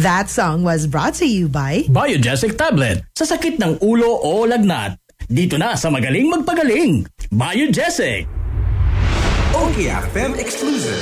That song was brought to you by Biogesic Tablet. Sa sakit ng ulo o lagnat. Dito na sa Magaling Magpagaling. Biogesic. OKFM exclusive.